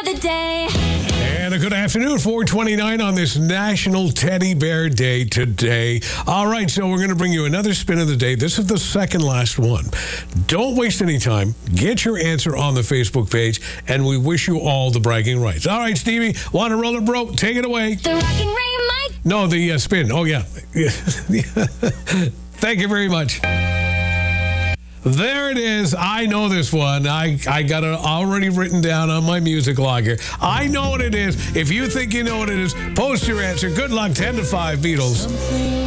the day. And a good afternoon, 4:29 on this National Teddy Bear Day today. All right, so we're going to bring you another spin of the day. This is the second last one. Don't waste any time. Get your answer on the Facebook page, and we wish you all the bragging rights. All right, Stevie, want to roll it, bro? Take it away. The Rockin' Ray Mike. No, the spin. Oh, yeah. Thank you very much. There it is. I know this one. I got it already written down on my music log here. I know what it is. If you think you know what it is, post your answer. Good luck. 10 to 5, Beatles.